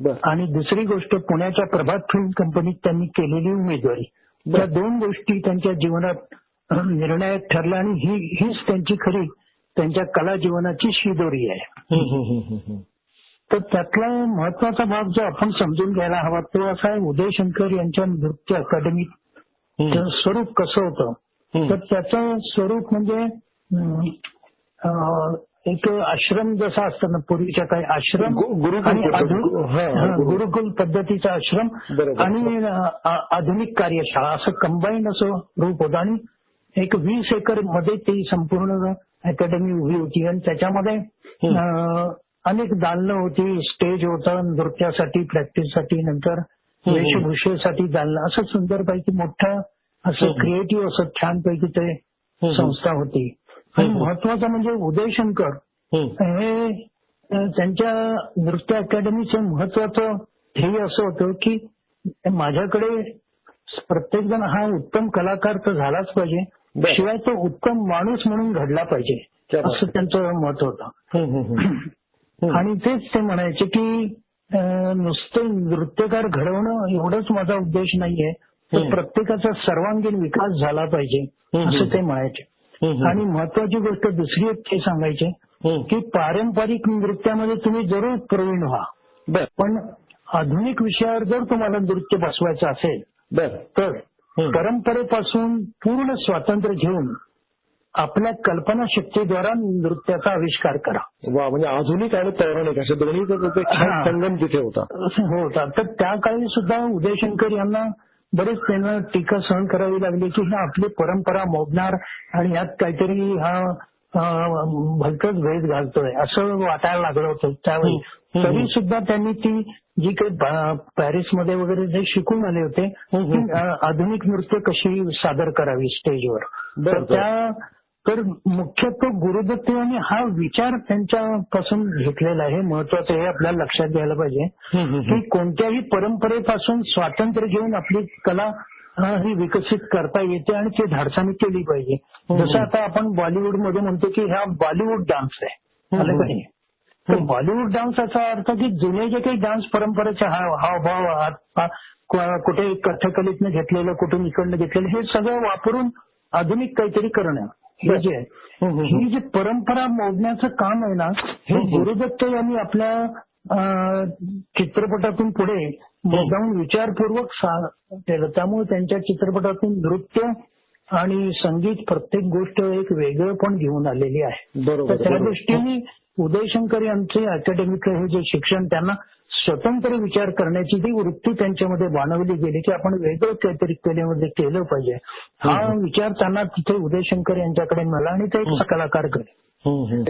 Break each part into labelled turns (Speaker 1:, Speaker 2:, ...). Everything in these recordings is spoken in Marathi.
Speaker 1: बर.
Speaker 2: आणि दुसरी गोष्ट पुण्याच्या प्रभात फिल्म कंपनीत त्यांनी केलेली उमेदवारी. या दोन गोष्टी त्यांच्या जीवनात निर्णायक ठरल्या आणि हीच त्यांची खरी त्यांच्या कला जीवनाची शिदोरी आहे. तर त्यातला महत्वाचा भाग जो आपण समजून घ्यायला हवा तो असा आहे, उदय शंकर यांच्या नृत्य अकादमीत स्वरूप कसं होतं. तर त्याचं स्वरूप म्हणजे एक आश्रम जसा असतो ना पूर्वीच्या काही आश्रम गुरुकुल पद्धतीचा आश्रम आणि आधुनिक कार्यशाळा असं कंबाईन असं रूप होतं. आणि एक 20 एकर मध्ये ती संपूर्ण अकॅडमी उभी होती आणि त्याच्यामध्ये अनेक दालनं होती, स्टेज होतं नृत्यासाठी, प्रॅक्टिससाठी, नंतर वेशभूषेसाठी दालनं, असं सुंदरपैकी मोठं असं क्रिएटिव्ह असं छानपैकी ते संस्था होती. आणि महत्वाचं म्हणजे उदय शंकर हे त्यांच्या नृत्य अकॅडमीचं महत्वाचं ध्येय असं होतं की माझ्याकडे प्रत्येक जण हा उत्तम कलाकार तर झालाच पाहिजे, शिवाय तो उत्तम माणूस म्हणून घडला पाहिजे, असं त्यांचं मत होतं. आणि तेच ते म्हणायचे की नुसतं नृत्यकार घडवणं एवढंच माझा उद्देश नाहीये, तर प्रत्येकाचा सर्वांगीण विकास झाला पाहिजे असं ते म्हणायचे. आणि महत्वाची गोष्ट दुसरी एक ते सांगायचे की पारंपरिक नृत्यामध्ये तुम्ही जरूर प्रवीण व्हा, पण आधुनिक विषयावर जर तुम्हाला नृत्य बसवायचं असेल तर परंपरेपासून पूर्ण स्वातंत्र्य घेऊन आपल्या कल्पनाशक्तीद्वारा नृत्याचा आविष्कार करा.
Speaker 1: वा, म्हणजे आधुनिक आणि पौराणिक अशा दोन्ही संगम तिथे
Speaker 2: होता. तर त्या काळी सुद्धा उदय शंकर यांना बरेच त्यांना टीका सहन करावी लागली की हा आपली परंपरा मोडणार आणि यात काहीतरी हा भलतच भेद घालतोय असं वाटायला लागलं होतं त्यावेळी. तरी सुद्धा त्यांनी ती जी काही पॅरिसमध्ये वगैरे जे शिकून आले होते ती आधुनिक नृत्य कशी सादर करावी स्टेजवर, तर मुख्यत्वे गुरुदत्त यांनी हा विचार त्यांच्यापासून घेतलेला आहे. महत्वाचं हे आपल्याला लक्षात घ्यायला पाहिजे की कोणत्याही परंपरेपासून स्वातंत्र्य घेऊन आपली कला ही विकसित करता येते आणि ती धाडसाने केली पाहिजे. जसं आता आपण बॉलिवूडमध्ये म्हणतो की हा बॉलिवूड डान्स आहे, आलं का नाही. तर बॉलिवूड डान्स याचा अर्थ की जुने जे काही डान्स परंपरेचे हावभाव कुठे कथकलीतनं घेतलेलं, कुठून इकडनं घेतलेलं, हे सगळं वापरून आधुनिक काहीतरी करणं, हे जे आहे ही जी परंपरा मोडण्याचं काम आहे ना, हे गुरुदत्त यांनी आपल्या चित्रपटातून पुढे जाऊन विचारपूर्वक केलं. त्यामुळे त्यांच्या चित्रपटातून नृत्य आणि संगीत प्रत्येक गोष्ट एक वेगळं पण घेऊन आलेली आहे. तर त्या दृष्टीने उदय शंकर यांचे अकॅडमीचं हे जे शिक्षण त्यांना स्वतंत्र विचार करण्याची जी वृत्ती त्यांच्यामध्ये बाणवली गेली की आपण वेगळं काहीतरी कलेमध्ये केलं पाहिजे, हा विचार त्यांना तिथे उदय शंकर यांच्याकडे मिळाला आणि ते एक कलाकार घडले.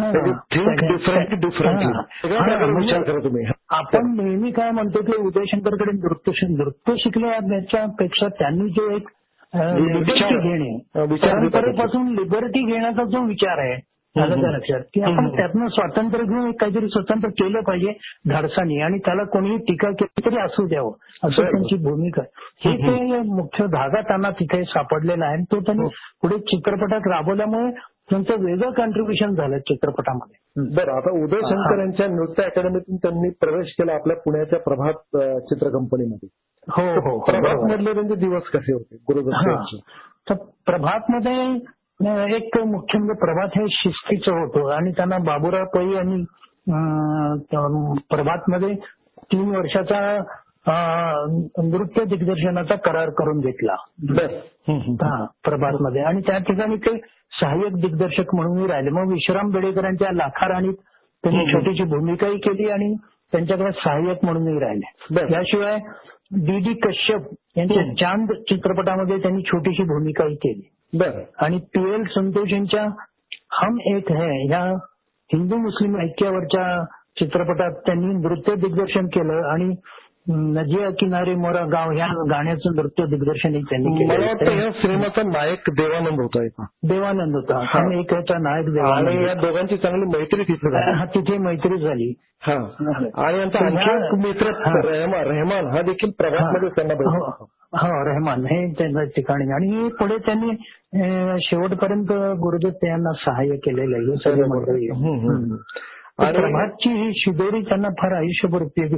Speaker 2: आपण नेहमी काय म्हणतो की उदय शंकरकडे नृत्य शिकल्यापेक्षा त्यांनी जो एक लिबर्टी घेणे, परंपरेपासून लिबर्टी घेण्याचा जो विचार आहे आलं त्या लक्षात की आपण त्यातनं स्वातंत्र्य घेऊन काहीतरी स्वतंत्र केलं पाहिजे धाडसाने आणि त्याला कोणीही टीका केली तरी असू द्यावं असं त्यांची भूमिका आहे. हे ते मुख्य धागा त्यांना तिथे सापडलेला आहे. तो त्यांनी पुढे चित्रपटात राबवल्यामुळे त्यांचं वेगळं कॉन्ट्रीब्युशन झालं चित्रपटामध्ये.
Speaker 1: बरं, आता उदय शंकर यांच्या नृत्य अकॅडमीतून त्यांनी प्रवेश केला आपल्या पुण्याच्या प्रभात चित्र कंपनीमध्ये.
Speaker 2: हो.
Speaker 1: प्रभात मधले त्यांचे दिवस कसे होते गुरुदत्त यांचे?
Speaker 2: तर प्रभातमध्ये एक मुख्य म्हणजे प्रभात हे शिस्तीचं होतं आणि त्यांना बाबूराव पै यांनी प्रभातमध्ये 3 वर्षाचा नृत्य दिग्दर्शनाचा करार करून घेतला प्रभातमध्ये आणि त्या ठिकाणी ते सहाय्यक दिग्दर्शक म्हणूनही राहिले. मग विश्राम बेडेकरांच्या लाखा राणीत त्यांनी छोटीशी भूमिकाही केली आणि त्यांच्याकडे सहाय्यक म्हणूनही राहिले. याशिवाय डी कश्यप यांच्या चांद चित्रपटामध्ये त्यांनी छोटीशी भूमिकाही केली. आणि पी.एल. संतोष यांच्या हम एक है या हिंदू मुस्लिम ऐक्यावरच्या चित्रपटात त्यांनी नृत्य दिग्दर्शन केलं आणि नदिया किनारे मोरा गाव या गाण्याचं नृत्य दिग्दर्शनही त्यांनी केलं.
Speaker 1: मला वाटतं या सिनेमाचा नायक देवानंद होता
Speaker 2: आणि एक याचा नायक देवानंद.
Speaker 1: आणि या दोघांची चांगली मैत्री
Speaker 2: तिथे मैत्री झाली.
Speaker 1: आणि यांचा आणखी मित्र रहमान हा देखील प्रभातमध्ये त्यांना भेटला.
Speaker 2: रहमान हे त्यांच्या ठिकाणी आणि पुढे त्यांनी शेवटपर्यंत गुरुदत्त यांना सहाय्य केलेलं आहे सगळं मंडळी. प्रभातची ही शिदोरी त्यांना फार आयुष्यभर उपयोगी